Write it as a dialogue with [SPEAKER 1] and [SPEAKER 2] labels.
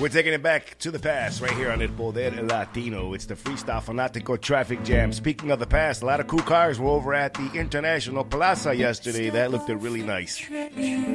[SPEAKER 1] We're taking it back to the past right here on El Poder Latino. It's the Freestyle Fanatico Traffic Jam. Speaking of the past, a lot of cool cars were over at the International Plaza yesterday. That looked really nice.